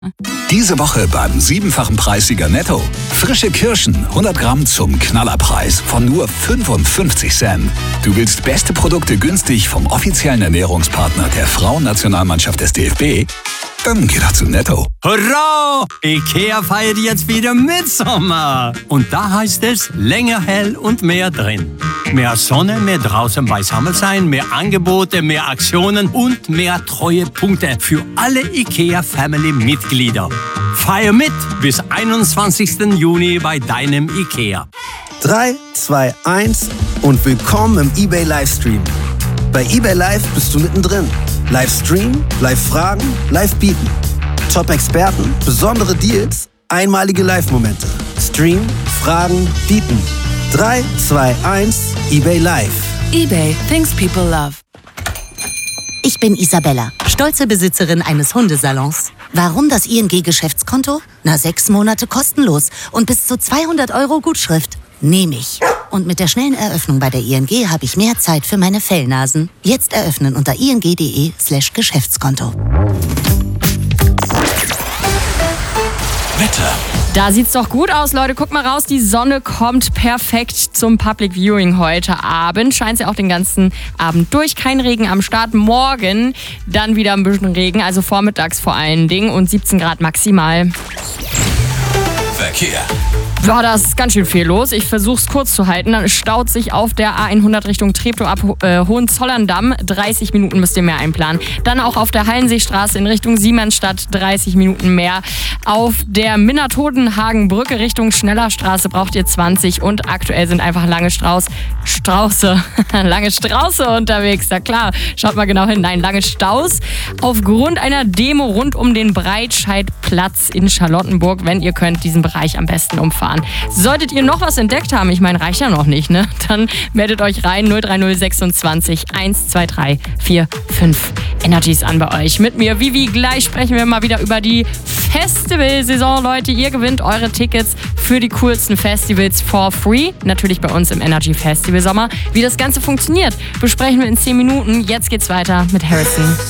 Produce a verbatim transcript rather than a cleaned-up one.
Diese Woche beim siebenfachen Preissieger Netto. Frische Kirschen, hundert Gramm zum Knallerpreis von nur fünfundfünfzig Cent. Du willst beste Produkte günstig vom offiziellen Ernährungspartner der Frauennationalmannschaft des D F B? Dann geh doch zu Netto. Hurra! IKEA feiert jetzt wieder Mitsommer. Und da heißt es länger hell und mehr drin. Mehr Sonne, mehr draußen beisammen sein, mehr Angebote, mehr Aktionen und mehr Treuepunkte für alle IKEA-Family-Mitglieder. Feier mit bis einundzwanzigsten Juni bei deinem IKEA. drei, zwei, eins und willkommen im eBay Livestream. Bei eBay Live bist du mittendrin. Livestream, Live-Fragen, Live-Bieten. Top-Experten, besondere Deals, einmalige Live-Momente. Stream, Fragen, Bieten. drei, zwei, eins, eBay Live. eBay, things people love. Ich bin Isabella, stolze Besitzerin eines Hundesalons. Warum das I N G-Geschäftskonto? Na, sechs Monate kostenlos und bis zu zweihundert Euro Gutschrift. Nehme ich. Und mit der schnellen Eröffnung bei der I N G habe ich mehr Zeit für meine Fellnasen. Jetzt eröffnen unter ing.de slash Geschäftskonto. Wetter. Da sieht's doch gut aus, Leute. Guckt mal raus, die Sonne kommt perfekt zum Public Viewing heute Abend. Scheint sie auch den ganzen Abend durch. Kein Regen am Start. Morgen dann wieder ein bisschen Regen, also vormittags vor allen Dingen und siebzehn Grad maximal. Verkehr. Ja, da ist ganz schön viel los. Ich versuche es kurz zu halten. Dann staut sich auf der A hundert Richtung Treptow ab äh, Hohenzollern-Damm. dreißig Minuten müsst ihr mehr einplanen. Dann auch auf der Hallenseestraße in Richtung Siemensstadt dreißig Minuten mehr. Auf der Minna-Todenhagen-Brücke Richtung Schnellerstraße braucht ihr zwanzig. Und aktuell sind einfach lange Strauß, Strauße, lange Strauße unterwegs. Na klar, schaut mal genau hin. Nein, lange Staus. Aufgrund einer Demo rund um den Breitscheidplatz in Charlottenburg. Wenn ihr könnt, diesen Bereich am besten umfahren. Solltet ihr noch was entdeckt haben, ich meine, reicht ja noch nicht, ne? Dann meldet euch rein, null drei null sechsundzwanzig eins zwei drei vier fünf. Energies an bei euch. Mit mir, Vivi, gleich sprechen wir mal wieder über die Festivalsaison, Leute. Ihr gewinnt eure Tickets für die coolsten Festivals for free. Natürlich bei uns im Energy Festival Sommer. Wie das Ganze funktioniert, besprechen wir in zehn Minuten. Jetzt geht's weiter mit Harrison.